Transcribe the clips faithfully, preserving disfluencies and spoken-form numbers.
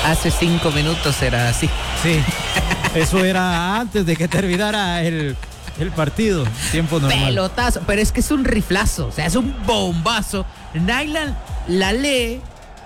Hace cinco minutos era así. Sí, eso era antes de que terminara el, el partido, tiempo normal. Pelotazo, pero es que es un riflazo, o sea, es un bombazo. Nyland la lee,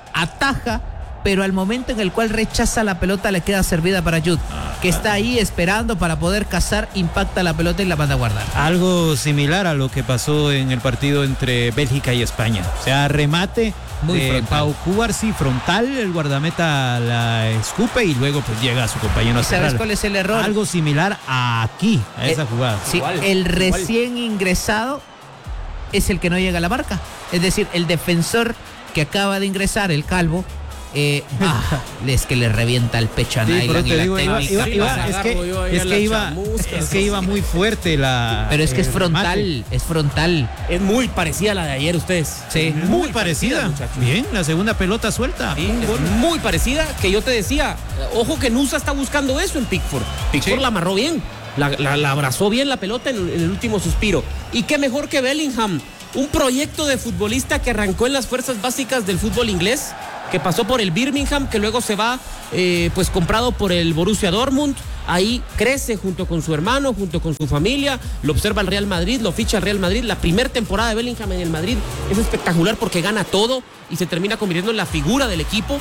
ataja, pero al momento en el cual rechaza la pelota le queda servida para Jude, que está ahí esperando para poder cazar, impacta la pelota y la manda a guardar. Algo similar a lo que pasó en el partido entre Bélgica y España. O sea, remate Muy de frontal. Pau Cubarsí, frontal, el guardameta la escupe y luego pues llega a su compañero a ¿Sabes cerrar. cuál es el error? Algo similar a aquí, a esa Eh, jugada. Sí, Igual, el igual. recién ingresado es el que no llega a la marca. Es decir, el defensor que acaba de ingresar, el calvo, eh, ah, es que le revienta el pecho a Sí, Nyland pero y te la digo, iba, técnica. iba- Sí, iba- las es agarro yo que, ahí es a que las iba, chamuscas, es que iba muy fuerte la. Pero es que es el frontal, remate. es frontal. Es muy parecida a la de ayer, ustedes. Sí. Muy parecida. muchachos. Bien, la segunda pelota suelta. Sí, Un es gol. muy parecida, que yo te decía, ojo que Nusa está buscando eso en Pickford. Pickford Sí. la amarró bien, la, la- la abrazó bien la pelota en, en el último suspiro. Y qué mejor que Bellingham, un proyecto de futbolista que arrancó en las fuerzas básicas del fútbol inglés, que pasó por el Birmingham, que luego se va eh, pues comprado por el Borussia Dortmund. Ahí crece junto con su hermano, junto con su familia, lo observa el Real Madrid, lo ficha el Real Madrid. La primera temporada de Bellingham en el Madrid es espectacular porque gana todo y se termina convirtiendo en la figura del equipo.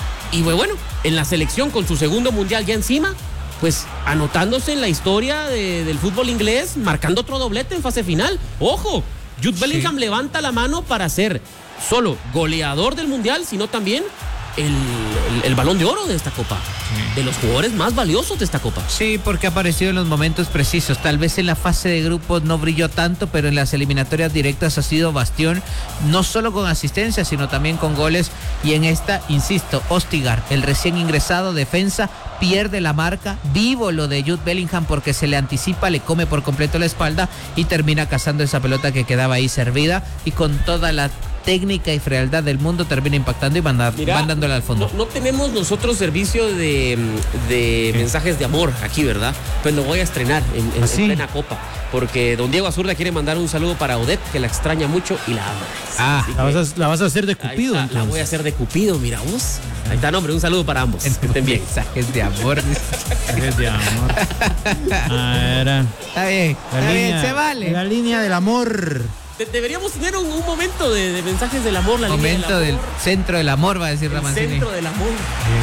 Y bueno, en la selección con su segundo mundial ya encima, pues anotándose en la historia de- del fútbol inglés, marcando otro doblete en fase final. ¡Ojo! Jude Bellingham levanta la mano para ser solo goleador del mundial, sino también el, el- el balón de oro de esta copa, de los jugadores más valiosos de esta copa. Sí, porque ha aparecido en los momentos precisos. Tal vez en la fase de grupos no brilló tanto, pero en las eliminatorias directas ha sido bastión, no solo con asistencia, sino también con goles. Y en esta, insisto, Ostigar, el recién ingresado defensa, pierde la marca. Vivo lo de Jude Bellingham porque se le anticipa, le come por completo la espalda y termina cazando esa pelota que quedaba ahí servida y con toda la técnica y frialdad del mundo termina impactando y manda, Mira, mandándola al fondo. No, no tenemos nosotros servicio de, de mensajes de amor aquí, ¿verdad? Pues lo voy a estrenar en, en- en ¿Ah, sí? plena copa. Porque don Diego Azurda quiere mandar un saludo para Odette, que la extraña mucho y la ama. Ah, Así La que vas, a, la vas a hacer de ahí Cupido, está, la entonces. voy a hacer de Cupido, mira vos. Ahí está, nombre, un saludo para ambos. Que estén bien. mensajes de amor. Es de amor. Ah, era Está bien, la está bien, línea, se vale. la línea del amor. De- deberíamos tener un, un momento de, de mensajes del amor, la línea Momento del del amor, centro del amor, va a decir el Ramancini. centro del amor.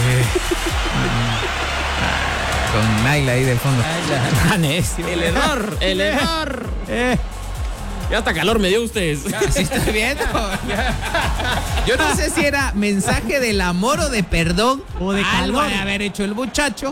Con Naila ahí de fondo. Ah, necio. El error, el error. Eh, Ya hasta calor me dio ustedes. Sí, estoy viendo. Yo no sé si era mensaje del amor o de perdón. O de Algo calor. de haber hecho el muchacho.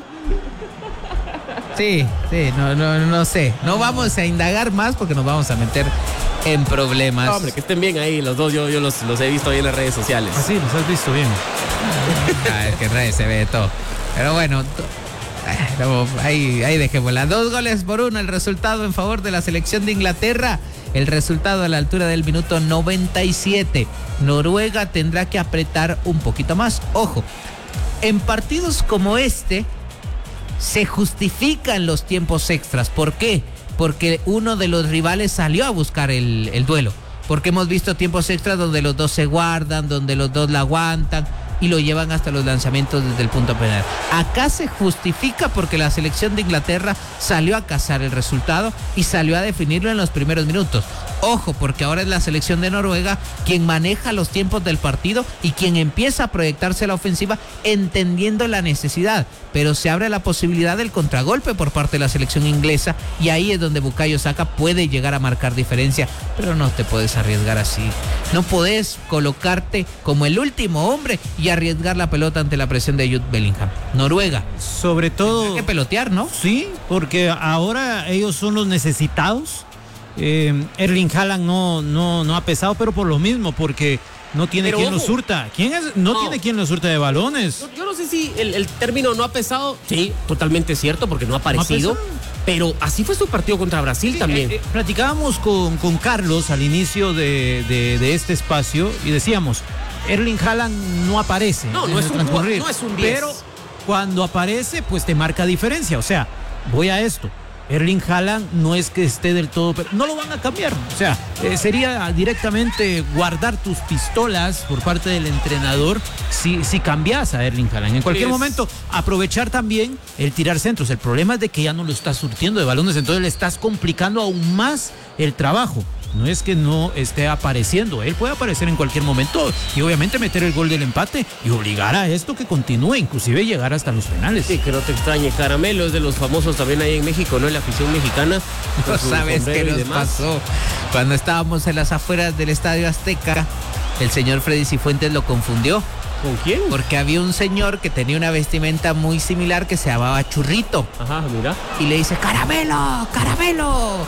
Sí, sí, no, no, no sé. No vamos a indagar más porque nos vamos a meter en problemas. Hombre, que estén bien ahí los dos, yo, yo los, los he visto ahí en las redes sociales. así, los has visto bien. Ah, es que en redes se ve de todo. Pero bueno, to- ah, no, ahí, ahí dejémosla. Dos goles por uno el resultado en favor de la selección de Inglaterra. El resultado a la altura del minuto noventa y siete. Noruega tendrá que apretar un poquito más. Ojo, en partidos como este se justifican los tiempos extras. ¿Por qué? Porque uno de los rivales salió a buscar el, el duelo. Porque hemos visto tiempos extras donde los dos se guardan, donde los dos la aguantan y lo llevan hasta los lanzamientos desde el punto penal. Acá se justifica porque la selección de Inglaterra salió a cazar el resultado y salió a definirlo en los primeros minutos. Ojo, porque ahora es la selección de Noruega quien maneja los tiempos del partido y quien empieza a proyectarse la ofensiva entendiendo la necesidad. Pero se abre la posibilidad del contragolpe por parte de la selección inglesa y ahí es donde Bukayo Saka puede llegar a marcar diferencia. Pero no te puedes arriesgar así. No podés colocarte como el último hombre y arriesgar la pelota ante la presión de Jude Bellingham. Noruega, Sobre todo. hay que pelotear, ¿no? Sí, porque ahora ellos son los necesitados. Eh, Erling Haaland no, no, no ha pesado, pero por lo mismo, porque no tiene Pero quien ojo. lo surta. ¿Quién es? No, No. tiene quien lo surta de balones. Yo, yo no sé si el, el término no ha pesado. Sí, totalmente cierto, porque no ha aparecido. pesado. Pero así fue su partido contra Brasil también. Eh, eh, platicábamos con, con Carlos al inicio de, de- de este espacio y decíamos, Erling Haaland no aparece. No, en no el es un transcurrir, jugador- no es un diez. Pero cuando aparece, pues te marca diferencia. O sea, voy a esto. Erling Haaland no es que esté del todo, pero no lo van a cambiar. O sea, eh, sería directamente guardar tus pistolas por parte del entrenador si, si cambias a Erling Haaland. En cualquier Es... momento, aprovechar también el tirar centros. El problema es de que ya no lo estás surtiendo de balones, entonces le estás complicando aún más el trabajo. No es que no esté apareciendo, él puede aparecer en cualquier momento y obviamente meter el gol del empate y obligar a esto que continúe, inclusive llegar hasta los penales. Sí, que no te extrañe, Caramelo es de los famosos también ahí en México, ¿no? En la afición mexicana. No sabes qué nos pasó. Cuando estábamos en las afueras del Estadio Azteca, el señor Freddy Cifuentes lo confundió. ¿Con quién? Porque había un señor que tenía una vestimenta muy similar que se llamaba Churrito. Ajá, mira. Y le dice, ¡Caramelo! ¡Caramelo!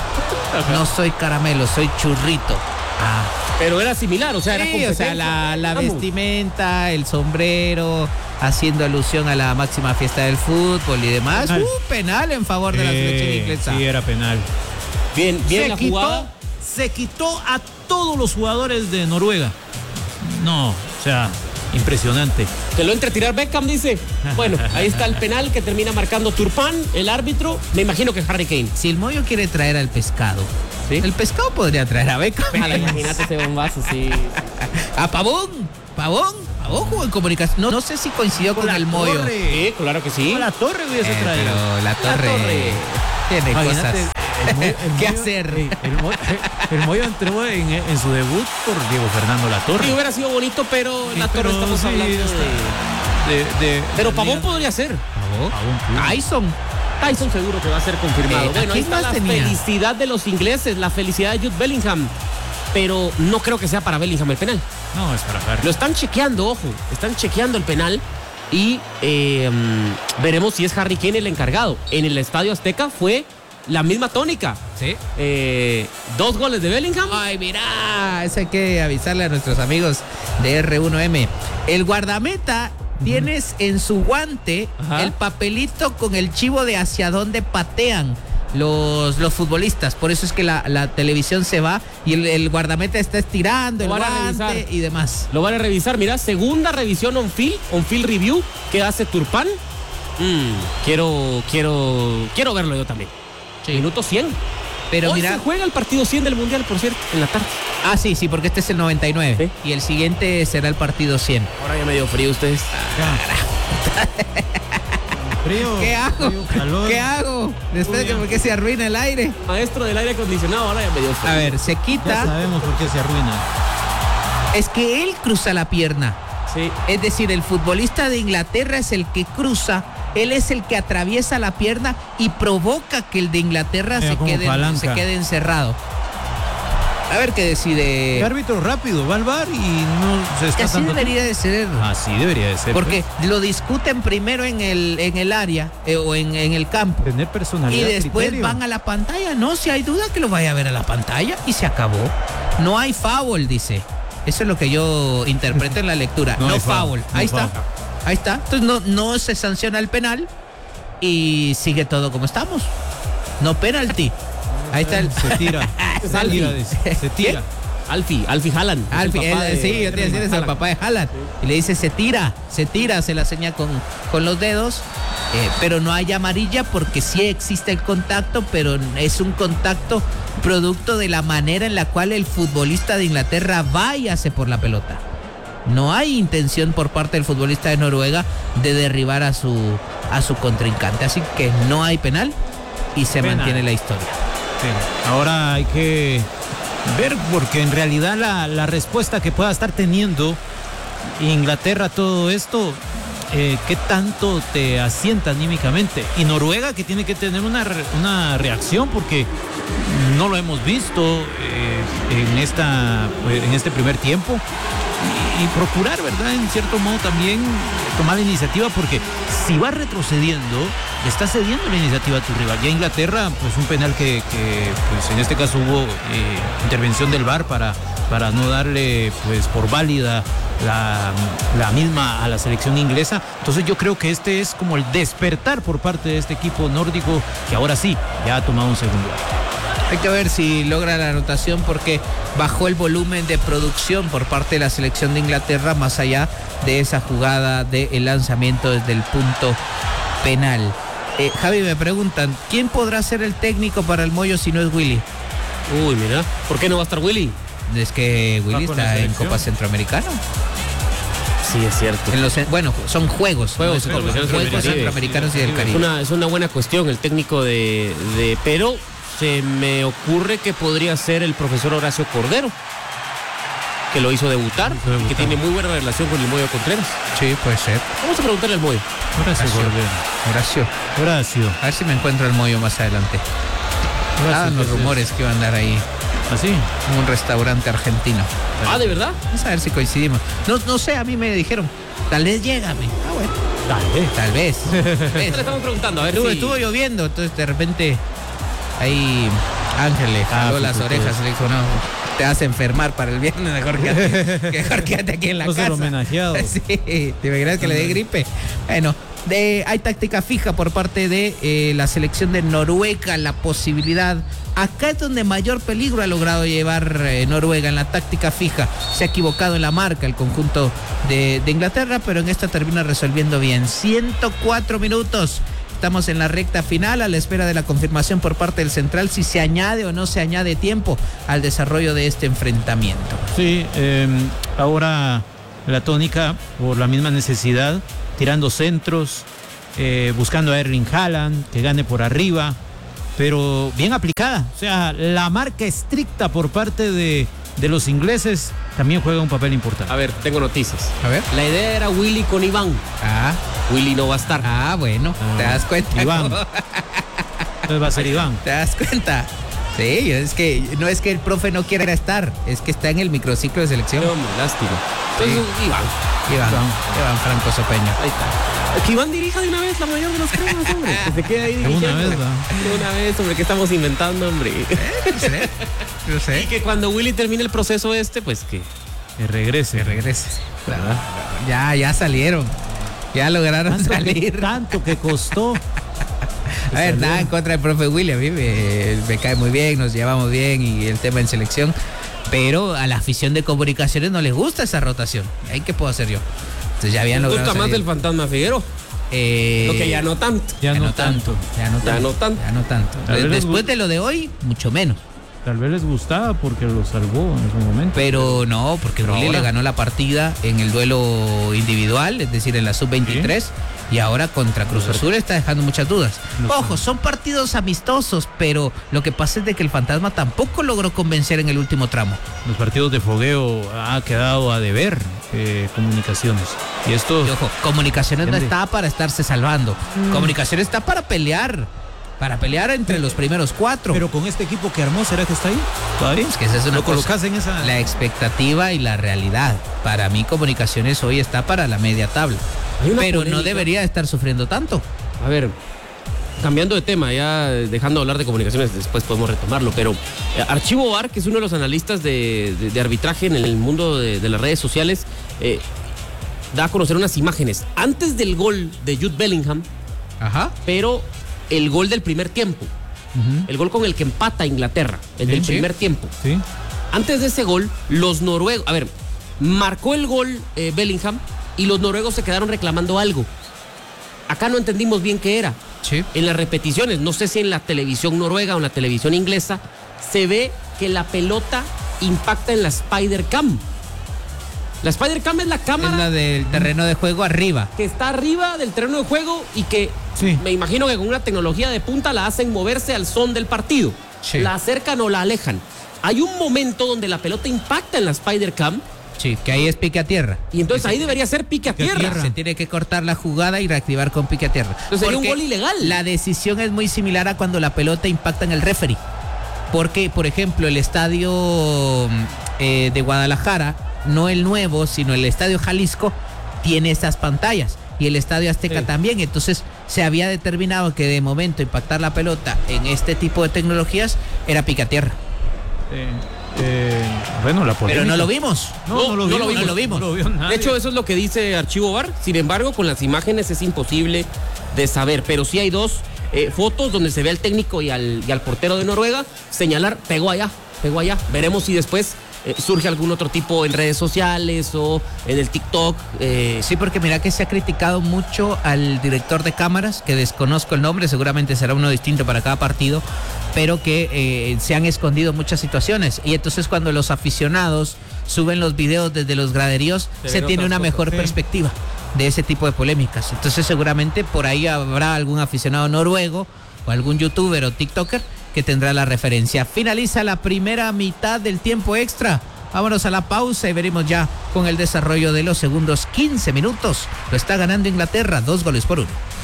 No soy Caramelo, soy Churrito. Ah. Pero era similar, o sea, era Sí, o sea, la, la vestimenta, el sombrero, haciendo alusión a la máxima fiesta del fútbol y demás. Penal. Uh, penal en favor de la selección Eh, inglesa. Sí, era penal. Bien, bien se la quitó, jugada. se quitó a todos los jugadores de Noruega. No, o sea, impresionante. Que lo entre a tirar Beckham, dice. Bueno, ahí está el penal que termina marcando Turpán, el árbitro. Me imagino que Harry Kane. Si el Moyo quiere traer al pescado, ¿Sí? el pescado podría traer a Beckham. Ojalá, imagínate ese bombazo, sí. A Pavón, Pavón, Pavón jugó en comunicación. No, no sé si coincidió con, Con la el Moyo. torre. Sí, claro que sí. No, la torre hubiese Eh, traído. pero la torre, torre. tiene Imagínate, cosas. el Moyo- el ¿Qué Moyo- hacer? eh, El, Moyo, el Moyo entró en, en su debut por Diego Fernando Latorre. Sí, hubiera sido bonito, pero Sí, la torre pero estamos sí, hablando está- de... de, de- Pero de- Pavón podría ser. Pavón. Pavón, sí. Tyson. Tyson seguro que va a ser confirmado. Eh, ¿a bueno, ahí quién está más la tenía? felicidad de los ingleses, la felicidad de Jude Bellingham. Pero no creo que sea para Bellingham el penal. No, es para Harry. Lo están chequeando, ojo, están chequeando el penal y eh, mm, veremos si es Harry Kane el encargado. En el Estadio Azteca fue la misma tónica. Sí. Eh, dos goles de Bellingham. Ay, mira, eso hay que avisarle a nuestros amigos de R uno M. El guardameta, tienes en su guante Ajá. el papelito con el chivo de hacia dónde patean los, los futbolistas. Por eso es que la, la televisión se va y el, el guardameta está estirando Lo el van a guante revisar. y demás. Lo van a revisar, mira, segunda revisión on-field, on-field review que hace Turpán. Mm, quiero, quiero, quiero verlo yo también. Minuto cien. Pero Hoy mira, se juega el partido cien del Mundial, por cierto, en la tarde. ah, sí, sí, porque este es el noventa y nueve Sí. y el siguiente será el partido cien. Ahora ya me dio frío ustedes. Frío, ¿Qué hago? frío, calor. ¿Qué hago? Después de que Uy, porque se arruina el aire. Maestro del aire acondicionado, ahora ya me dio frío. A ver, se Ya quita. sabemos por qué se arruina. Es que él cruza la pierna. Sí. Es decir, el futbolista de Inglaterra es el que cruza, él es el que atraviesa la pierna y provoca que el de Inglaterra Mira, se como quede, palanca. se quede encerrado. A ver qué El decide. árbitro rápido va al bar y no se Que está así tanto debería de ser. tiempo. Así debería de ser. Porque lo discuten primero en el, en el área eh, o en, en el campo. pues. Tener Y personalidad. después criterio. van a la pantalla. No, si hay duda que lo vaya a ver a la pantalla y se acabó. No hay foul, dice. Eso es lo que yo interpreto en la lectura. No No, hay foul, foul. no Ahí está. foul. Ahí está. Entonces no, no se sanciona el penal y sigue todo como estamos. No penalti. Ahí está el. Se tira. Es se Alfie. tira. dice. Se tira. Alfie, Alfie Haaland. es el Alfie, papá él- de- sí, yo te iba a decir, es el Haaland. papá de Haaland. Y le dice, se tira, se tira, se la señala con, con los dedos. eh, pero no hay amarilla porque sí existe el contacto, pero es un contacto producto de la manera en la cual el futbolista de Inglaterra va y hace por la pelota. No hay intención por parte del futbolista de Noruega de derribar a su, a su contrincante. Así que no hay penal y se Penal. mantiene la historia. Sí. Ahora hay que ver, porque en realidad la, la respuesta que pueda estar teniendo Inglaterra a todo esto, eh, qué tanto te asienta anímicamente. Y Noruega, que tiene que tener una, re- una reacción, porque no lo hemos visto eh, en, esta, en este primer tiempo. Y, y procurar, ¿verdad? En cierto modo también tomar la iniciativa, porque si va retrocediendo, le está cediendo la iniciativa a tu rival. Ya Inglaterra, pues un penal que, que, pues en este caso hubo eh, intervención del V A R para, para no darle pues por válida la, la misma a la selección inglesa. Entonces yo creo que este es como el despertar por parte de este equipo nórdico, que ahora sí, ya ha tomado un segundo lugar. Hay que ver si logra la anotación porque bajó el volumen de producción por parte de la selección de Inglaterra más allá de esa jugada del lanzamiento desde el punto penal. Eh, Javi, me preguntan, ¿quién podrá ser el técnico para el Moyo si no es Willy? Uy, mira, ¿por qué no va a estar Willy? Es que Willy con la está en selección. Copa Centroamericana. Sí, es cierto. En los, bueno, son juegos. Juegos no es Copa, Centroamericanos juegos del Caribe. centroamericanos y del Es Caribe. una, es una buena cuestión el técnico de, de... Pero se me ocurre que podría ser el profesor Horacio Cordero, que lo hizo debutar, Lo hizo y que debutar. tiene muy buena relación con el Moyo Contreras. Sí, puede ser. Vamos a preguntarle al Moyo. Horacio Horacio. Cordero. Horacio. Horacio. A ver si me encuentro el Moyo más adelante. Horacio, Daban los ¿qué es rumores que iba a andar ahí ¿Así? en un restaurante argentino. Ah, ¿de verdad? Vamos a ver si coincidimos. No, no sé, a mí me dijeron, tal vez llégame. Ah, bueno, Tal vez. tal vez. Tal Le vez. estamos preguntando, a ver Estuvo, si... estuvo lloviendo, entonces de repente ahí Ángel le jaló Ah, las pues, orejas pues. y le dijo, no, te vas a enfermar para el viernes, mejor quédate, mejor quédate aquí en la No ser casa. homenajeado. Sí, ¿te imaginas que le dé gripe? Bueno, de, hay táctica fija por parte de eh, la selección de Noruega, la posibilidad. Acá es donde mayor peligro ha logrado llevar eh, Noruega en la táctica fija. Se ha equivocado en la marca el conjunto de, de Inglaterra, pero en esta termina resolviendo bien. ciento cuatro minutos. Estamos en la recta final a la espera de la confirmación por parte del central si se añade o no se añade tiempo al desarrollo de este enfrentamiento. Sí, eh, ahora la tónica por la misma necesidad, tirando centros, eh, buscando a Erling Haaland, que gane por arriba, pero bien aplicada. O sea, la marca estricta por parte de, de los ingleses también juega un papel importante. A ver, tengo noticias. A ver. La idea era Willy con Iván. Ah, Willy no va a estar. ah bueno, Ah, te das cuenta. Iván. cómo- Entonces va a ser Iván. ¿Te das cuenta? Sí, es que no es que el profe no quiera estar, es que está en el microciclo de selección. Qué hombre, lástima. Entonces, Iván. Iván, Iván Franco Sopeño. Ahí está. Que Iván dirija de una vez la mayor de los cremas, hombre. Que se quede ahí De una dirigiendo. vez, ¿va? De una vez, hombre, que estamos inventando, hombre. Yo sé, yo Y sé. que cuando Willy termine el proceso este, pues que... Que regrese. Que regrese. Claro. Ya, ya salieron. Ya lograron Tanto que, salir. tanto que costó. A ver, nada en contra del profe William, a mí me, me cae muy bien, nos llevamos bien y el tema en selección, pero a la afición de comunicaciones no les gusta esa rotación. ¿Ahí qué puedo hacer yo? Entonces ya habían Me logrado gusta más salir. del fantasma Figueiro. Eh, Lo que ya no tanto. Ya no tanto. Ya no Ya tanto. no tanto. Ya no tanto. Tal vez les Después gu- de lo de hoy, mucho menos. Tal vez les gustaba porque lo salvó en ese momento. Pero no, porque Pero Willy ahora- le ganó la partida en el duelo individual, es decir, en la sub veintitrés. Y ahora contra Cruz Azul está dejando muchas dudas. No Ojo, sé. son partidos amistosos, pero lo que pasa es de que el Fantasma tampoco logró convencer en el último tramo. Los partidos de fogueo ha quedado a deber eh, comunicaciones. Y esto Y ojo, Comunicaciones no Depende. está para estarse salvando. Comunicaciones está para pelear. Para pelear entre los primeros cuatro. pero con este equipo que armó, ¿será que está ahí? ¿Todavía? Es que esa es una ¿Lo cosa. colocas en esa? La expectativa y la realidad. Para mí, Comunicaciones hoy está para la media tabla. Hay una Pero no polémica. debería estar sufriendo tanto. A ver, cambiando de tema, ya dejando de hablar de comunicaciones, después podemos retomarlo, pero eh, Archivo V A R, que es uno de los analistas de, de- de arbitraje en el mundo de, de las redes sociales, eh, da a conocer unas imágenes antes del gol de Jude Bellingham, Ajá. pero el gol del primer tiempo, el gol con el que empata Inglaterra, el del Sí, sí. primer tiempo. Sí. Antes de ese gol, los noruegos, a ver, marcó el gol eh, Bellingham y los noruegos se quedaron reclamando algo. Acá no entendimos bien qué era. Sí. En las repeticiones, no sé si en la televisión noruega o en la televisión inglesa, se ve que la pelota impacta en la Spider Cam. La Spider Cam es la Es cámara la del terreno de juego arriba. que está arriba del terreno de juego y que Sí. me imagino que con una tecnología de punta la hacen moverse al son del partido. Sí. La acercan o la alejan. Hay un momento donde la pelota impacta en la Spider Cam Sí, que ahí es pique a tierra. y entonces ahí debería ser pique a Pique a tierra. tierra. Se tiene que cortar la jugada y reactivar con pique a tierra. Entonces sería un Porque gol ilegal. La decisión es muy similar a cuando la pelota impacta en el referee. Porque, por ejemplo, el estadio eh, de Guadalajara, no el nuevo, sino el estadio Jalisco, tiene estas pantallas. Y el estadio Azteca Sí. también. Entonces se había determinado que de momento impactar la pelota en este tipo de tecnologías era pique a tierra. Eh, eh, bueno, la polémica. Pero no lo vimos. No, no lo No, no vimos. lo vimos. No lo vimos. No lo vio nadie. De hecho, eso es lo que dice Archivo V A R. Sin embargo, con las imágenes es imposible de saber. Pero sí hay dos eh, fotos donde se ve al técnico y al, y al portero de Noruega señalar, pegó allá, pegó allá. Veremos si después eh, surge algún otro tipo en redes sociales o en el TikTok. Eh. Sí, porque mira que se ha criticado mucho al director de cámaras, que desconozco el nombre, seguramente será uno distinto para cada partido, pero que eh, se han escondido muchas situaciones. Y entonces cuando los aficionados suben los videos desde los graderíos, se, se tiene una mejor sí. perspectiva de ese tipo de polémicas. Entonces seguramente por ahí habrá algún aficionado noruego o algún youtuber o tiktoker que tendrá la referencia. Finaliza la primera mitad del tiempo extra. Vámonos a la pausa y veremos ya con el desarrollo de los segundos quince minutos. Lo está ganando Inglaterra, dos goles por uno.